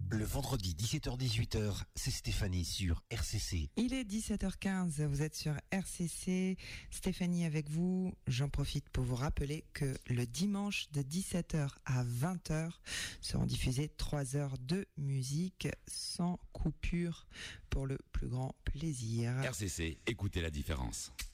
Le vendredi 17h-18h, c'est Stéphanie sur RCC. Il est 17h15, vous êtes sur RCC, Stéphanie avec vous. J'en profite pour vous rappeler que le dimanche de 17h à 20h seront diffusées 3 heures de musique sans coupure pour le plus grand plaisir. RCC, écoutez la différence.